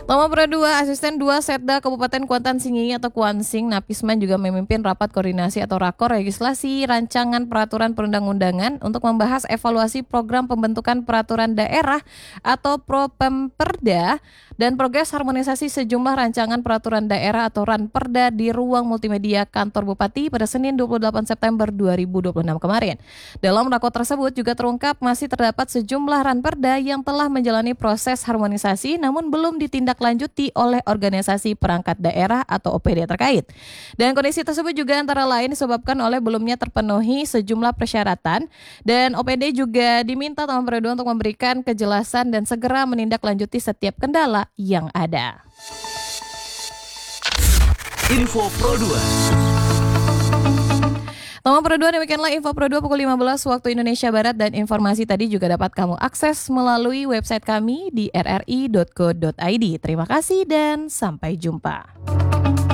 Toma Pro 2, Asisten 2 Setda Kabupaten Kuantan Singingi atau Kuansing, Napisman juga memimpin rapat koordinasi atau rakor legislasi rancangan peraturan perundang-undangan untuk membahas evaluasi program pembentukan peraturan daerah atau Propemperda dan progres harmonisasi sejumlah rancangan peraturan daerah atau Ranperda di ruang multimedia kantor Bupati pada Senin 28 September 2026 kemarin. Dalam rakor tersebut juga terungkap masih terdapat sejumlah Ranperda yang telah menjalani proses harmonisasi namun belum ditindaklanjuti oleh organisasi perangkat daerah atau OPD terkait. Dan kondisi tersebut juga antara lain disebabkan oleh belumnya terpenuhi sejumlah persyaratan dan OPD juga diminta Toma Pro 2 untuk memberikan kejelasan dan segera menindaklanjuti setiap kendala yang ada. Info Pro 2. Toma Pro 2, demikianlah Info Pro 2 pukul 15 waktu Indonesia Barat, dan informasi tadi juga dapat kamu akses melalui website kami di rri.co.id. Terima kasih dan sampai jumpa.